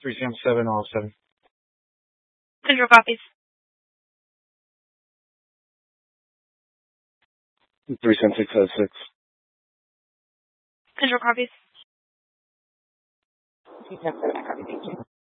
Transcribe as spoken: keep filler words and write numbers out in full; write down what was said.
three seven seven oh seven. Control copies. three seven six oh six. Control copies. three seven seven, I copy. Thank you.